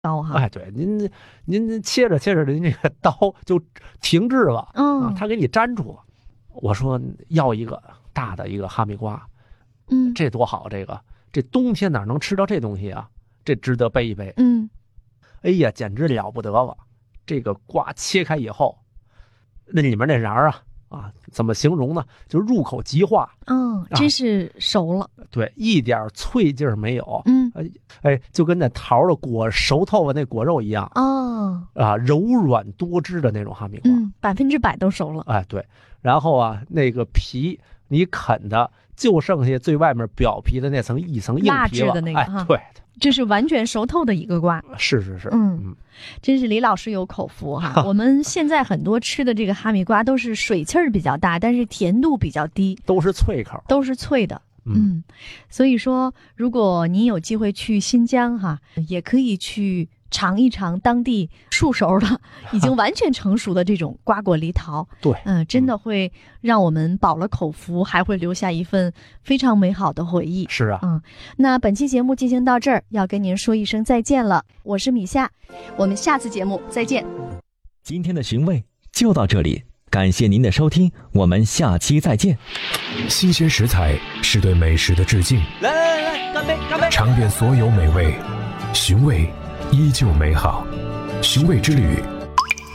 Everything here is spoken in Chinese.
刀哈。 哎，对，您切着切着，您这个刀就停滞了，他给你粘住了。我说要一个大的一个哈密瓜，这多好，这冬天哪能吃到这东西啊？这值得背一背。哎呀，简直了不得了！这个瓜切开以后，那里面那瓤怎么形容呢？就入口即化。 真是熟了。 对，一点脆劲儿没有。就跟那桃的熟透了那果肉一样。柔软多汁的那种哈密瓜。 100%都熟了。 哎，对。然后那个皮你啃的就剩下最外面表皮的那层一层硬皮了， 蜡质的那个。 哎，对。 这是完全熟透的一个瓜。 是。 真是李老师有口福哈。我们现在很多吃的这个哈密瓜都是水气儿比较大，但是甜度比较低， 都是脆口， 都是脆的。所以说如果您有机会去新疆哈，也可以去尝一尝当地熟熟的已经完全成熟的这种瓜果梨桃。 对， 真的会让我们饱了口福，还会留下一份非常美好的回忆。 是啊。 那本期节目进行到这儿，要跟您说一声再见了。我是米夏，我们下次节目再见。 今天的寻味就到这里，感谢您的收听，我们下期再见。 新鲜食材是对美食的致敬， 来，干杯，干杯！ 尝遍所有美味，寻味依旧美好。寻味之旅，